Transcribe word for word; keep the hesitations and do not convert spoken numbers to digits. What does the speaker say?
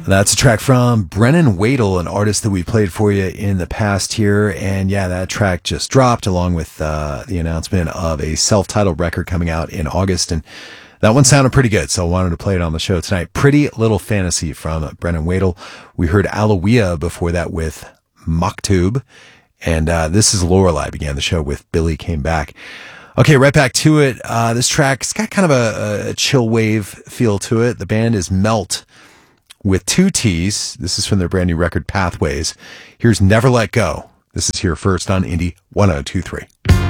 That's a track from Brennan Wadle, an artist that we played for you in the past here. And yeah, that track just dropped along with uh, the announcement of a self-titled record coming out in August. And that one sounded pretty good, so I wanted to play it on the show tonight. Pretty Little Fantasy from Brennan Wadle. We heard Aloia before that with Maktub. And uh, this is Lorelei, began the show with Billy Came Back. Okay, right back to it. Uh, this track's got kind of a, a chill wave feel to it. The band is Melt with two T's. This is from their brand new record, Pathways. Here's Never Let Go. This is here first on Indie one oh two three.